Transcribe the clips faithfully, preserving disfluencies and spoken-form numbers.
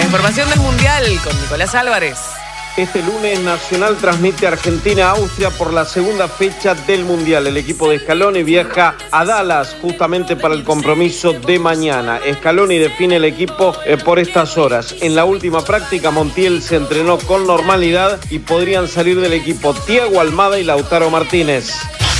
La información del Mundial con Nicolás Álvarez. Este lunes Nacional transmite Argentina-Austria por la segunda fecha del Mundial. El equipo de Scaloni viaja a Dallas justamente para el compromiso de mañana. Scaloni define el equipo eh, por estas horas. En la última práctica Montiel se entrenó con normalidad y podrían salir del equipo Thiago Almada y Lautaro Martínez.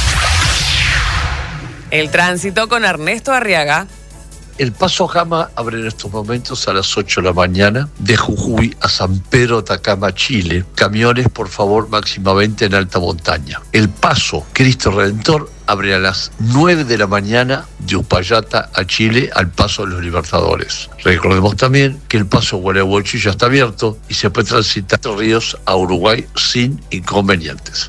El tránsito con Ernesto Arriaga. El Paso Jama abre en estos momentos a las ocho de la mañana, de Jujuy a San Pedro Atacama, Chile. Camiones, por favor, máximamente en alta montaña. El Paso Cristo Redentor abre a las nueve de la mañana de Uspallata a Chile, al Paso de los Libertadores. Recordemos también que el Paso Gualeguaychú ya está abierto y se puede transitar ríos a Uruguay sin inconvenientes.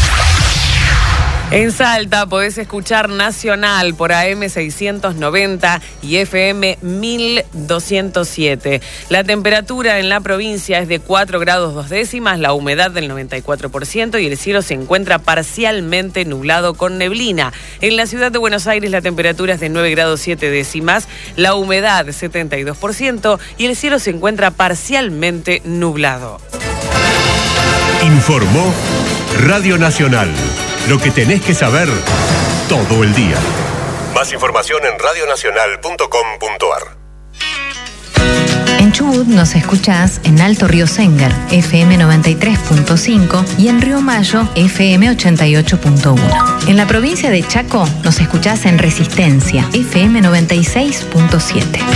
En Salta podés escuchar Nacional por A M seiscientos noventa y F M mil doscientos siete. La temperatura en la provincia es de cuatro grados dos décimas, la humedad del noventa y cuatro por ciento y el cielo se encuentra parcialmente nublado con neblina. En la ciudad de Buenos Aires la temperatura es de nueve grados siete décimas, la humedad setenta y dos por ciento y el cielo se encuentra parcialmente nublado. Informó Radio Nacional. Lo que tenés que saber todo el día. Más información en radionacional punto com punto ar. En Chubut nos escuchás en Alto Río Sengar, F M noventa y tres punto cinco y en Río Mayo, F M ochenta y ocho punto uno. En la provincia de Chaco nos escuchás en Resistencia, F M noventa y seis punto siete.